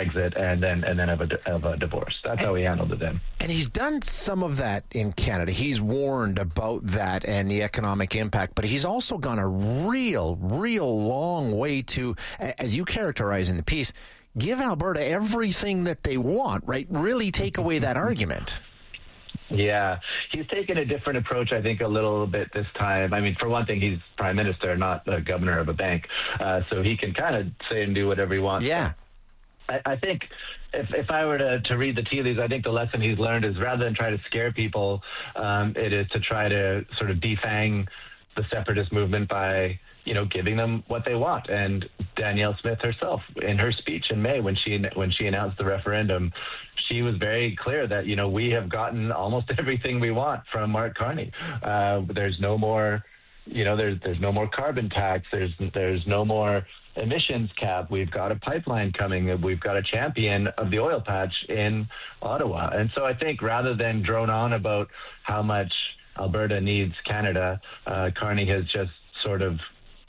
Brexit and then of a divorce. That's how he handled it then. And he's done some of that in Canada. He's warned about that and the economic impact, but he's also gone a real long way to, as you characterize in the piece, give Alberta everything that they want, right? Really take away that argument. Yeah, he's taken a different approach, I think, a little bit this time. I mean, for one thing, he's prime minister, not the governor of a bank, so he can kind of say and do whatever he wants. Yeah. I think if I were to read the tea leaves, I think the lesson he's learned is rather than try to scare people, it is to try to sort of defang the separatist movement by, giving them what they want. And Danielle Smith herself, in her speech in May, when she announced the referendum, she was very clear that, we have gotten almost everything we want from Mark Carney. There's no more, there's no more carbon tax. There's no more emissions cap. We've got a pipeline coming. We've got a champion of the oil patch in Ottawa. And so I think rather than drone on about how much Alberta needs Canada, Carney has just sort of,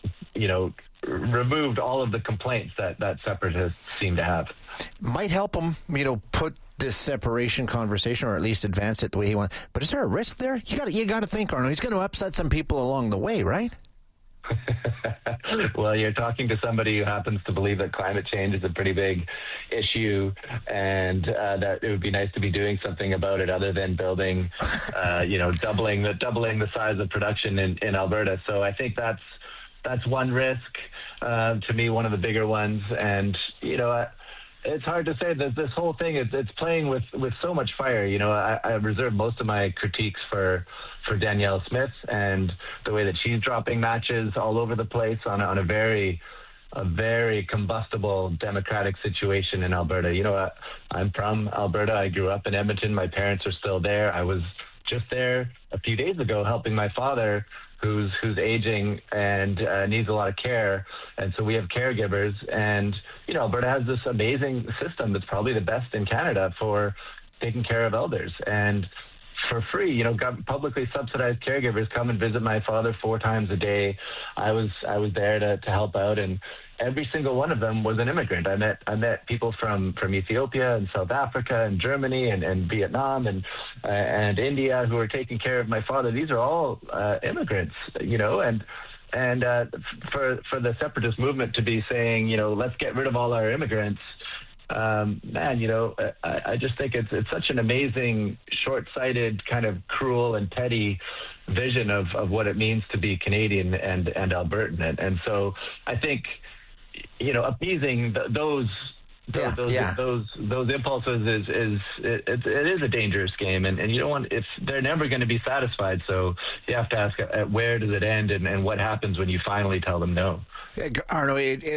removed all of the complaints that separatists seem to have. Might help him, put this separation conversation, or at least advance it the way he wants. But is there a risk there? You got to think, Arnold. He's going to upset some people along the way, right? Well, you're talking to somebody who happens to believe that climate change is a pretty big issue, and that it would be nice to be doing something about it other than building, doubling the size of production in Alberta. So I think that's one risk. To me, one of the bigger ones, and it's hard to say. This whole thing it's playing with so much fire. I reserve most of my critiques for Danielle Smith and the way that she's dropping matches all over the place on a very combustible democratic situation in Alberta. I'm from Alberta. I grew up in Edmonton. My parents are still there. I was just there a few days ago helping my father, who's aging and needs a lot of care. And so we have caregivers. And, Alberta has this amazing system that's probably the best in Canada for taking care of elders. And for free, publicly subsidized caregivers come and visit my father 4 times a day. I was there to help out, and every single one of them was an immigrant. I met people from Ethiopia and South Africa and Germany and Vietnam and India who are taking care of my father. These are all immigrants, and for the separatist movement to be saying, let's get rid of all our immigrants. I just think it's such an amazing, short-sighted, kind of cruel and petty vision of what it means to be Canadian and Albertan. And so I think, appeasing those impulses is a dangerous game, and you don't want, if they're never going to be satisfied. So you have to ask, where does it end, and what happens when you finally tell them no? Arno,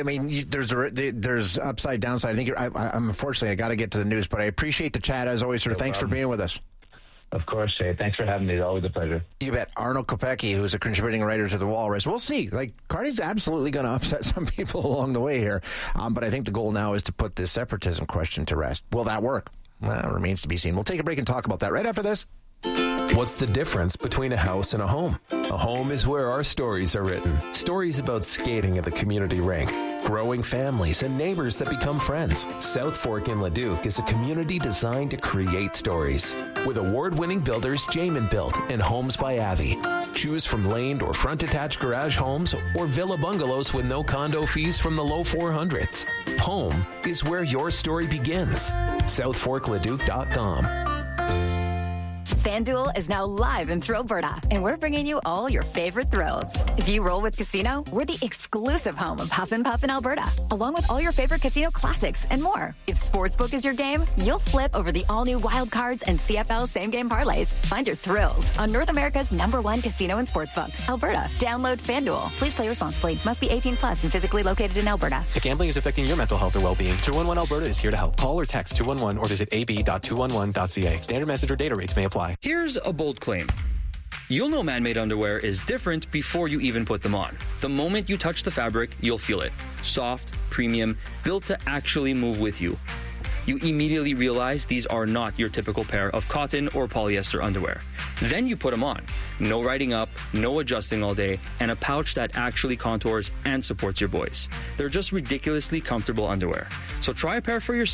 there's upside, downside. I think I'm unfortunately I got to get to the news, but I appreciate the chat as always, sir. No Thanks problem. For being with us. Of course, Shay. Thanks for having me. It's always a pleasure. You bet. Arnold Kopecky, who's a contributing writer to The Walrus. We'll see. Carney's absolutely going to upset some people along the way here. But I think the goal now is to put this separatism question to rest. Will that work? Well, remains to be seen. We'll take a break and talk about that right after this. What's the difference between a house and a home? A home is where our stories are written. Stories about skating at the community rink, growing families, and neighbors that become friends. South Fork in Leduc is a community designed to create stories. With award-winning builders Jamin Built and Homes by Avi. Choose from laned or front-attached garage homes or villa bungalows with no condo fees from the low 400s. Home is where your story begins. SouthForkLeduc.com. FanDuel is now live in Thrillberta, and we're bringing you all your favorite thrills. If you roll with Casino, we're the exclusive home of Huff and Puff in Alberta, along with all your favorite casino classics and more. If Sportsbook is your game, you'll flip over the all-new Wild Cards and CFL same-game parlays. Find your thrills on North America's #1 casino and sportsbook, Alberta. Download FanDuel. Please play responsibly. Must be 18 plus and physically located in Alberta. If gambling is affecting your mental health or well-being, 211 Alberta is here to help. Call or text 211 or visit ab.211.ca. Standard message or data rates may apply. Here's a bold claim. You'll know man-made underwear is different before you even put them on. The moment you touch the fabric, you'll feel it. Soft, premium, built to actually move with you. You immediately realize these are not your typical pair of cotton or polyester underwear. Then you put them on. No riding up, no adjusting all day, and a pouch that actually contours and supports your boys. They're just ridiculously comfortable underwear. So try a pair for yourself.